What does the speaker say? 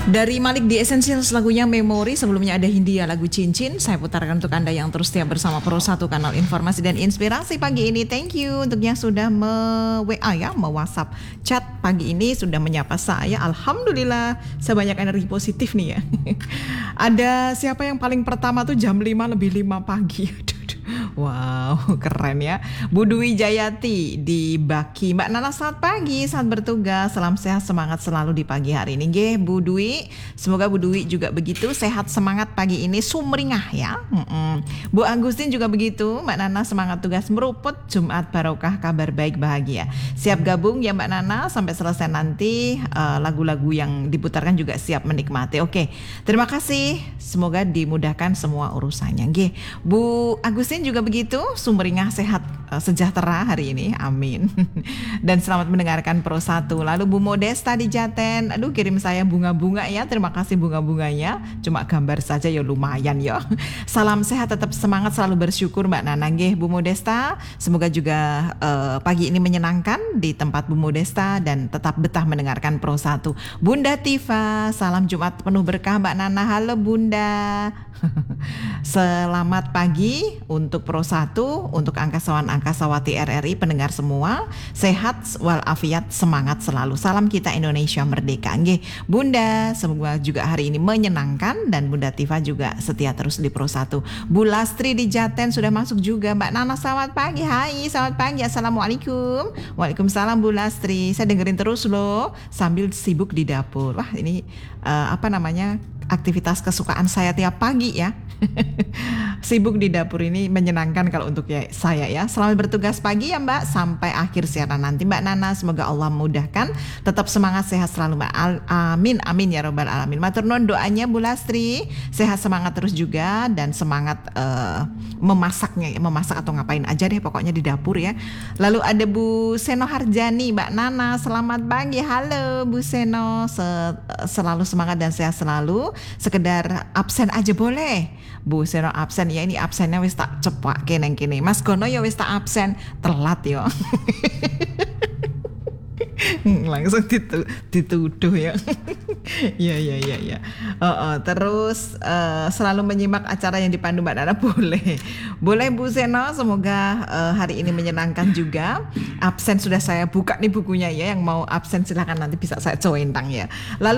Dari Malik di Essentials lagunya Memori, sebelumnya ada Hindia lagu Cincin. Saya putarkan untuk Anda yang terus setia bersama Pro 1 kanal informasi dan inspirasi pagi ini. Thank you untuk yang sudah WA ya, WhatsApp chat pagi ini sudah menyapa saya. Alhamdulillah, sebanyak energi positif nih ya. Ada siapa yang paling pertama tuh jam 5 lebih 5 pagi. Wow, keren ya. Bu Dwi Jayati di Baki. Mbak Nana, selamat pagi, saat bertugas. Salam sehat, semangat selalu di pagi hari ini. Nggih, Bu Dwi. Semoga Bu Dwi juga begitu, sehat semangat pagi ini, sumringah ya. Bu Agustin juga begitu. Mbak Nana, semangat tugas meruput, Jumat barokah, kabar baik, bahagia. Siap gabung ya Mbak Nana sampai selesai nanti. Lagu-lagu yang diputarkan juga siap menikmati. Oke, terima kasih. Semoga dimudahkan semua urusannya. Nggih, Bu Agustin juga begitu, sumringah, sehat, sejahtera hari ini, amin. Dan selamat mendengarkan Pro 1. Lalu Bu Modesta di Jaten, aduh kirim saya bunga-bunga ya, terima kasih bunga-bunganya, cuma gambar saja ya lumayan ya. Salam sehat, tetap semangat, selalu bersyukur Mbak Nana. Nggih, Bu Modesta, semoga juga pagi ini menyenangkan di tempat Bu Modesta dan tetap betah mendengarkan Pro 1. Bunda Tifa, salam Jumat penuh berkah Mbak Nana. Halo Bunda. Selamat pagi untuk Pro 1, untuk angkasawan angkasawati RRI, pendengar semua, sehat walafiat, semangat selalu. Salam kita Indonesia merdeka. Nggih, Bunda, semoga juga hari ini menyenangkan dan Bunda Tifa juga setia terus di Pro 1. Bu Lastri di Jaten sudah masuk juga. Mbak Nana, selamat pagi. Hai, selamat pagi. Assalamualaikum. Waalaikumsalam Bu Lastri. Saya dengerin terus loh sambil sibuk di dapur. Wah, ini aktivitas kesukaan saya tiap pagi ya. Sibuk di dapur ini menyenangkan kalau untuk saya ya. Selamat bertugas pagi ya Mbak, sampai akhir siaran nanti Mbak Nana. Semoga Allah mudahkan, tetap semangat, sehat selalu Mbak. Amin, amin ya robbal alamin. Matur nuwun doanya Bu Lastri, sehat semangat terus juga dan semangat memasak atau ngapain aja deh pokoknya di dapur ya. Lalu ada Bu Seno Harjani. Mbak Nana, selamat pagi. Halo Bu Seno, selalu semangat dan sehat selalu. Sekedar absen aja boleh Bu Seno, absen ya, ini absennya wis tak cepak kene. Mas Gono ya wis tak absen, telat yo. Langsung dituduh ya. Ya. Terus selalu menyimak acara yang dipandu Mbak Nana, boleh Bu Seno. Semoga hari ini menyenangkan juga. Absen sudah saya buka nih bukunya ya, yang mau absen silakan nanti bisa saya join tang ya. Lalu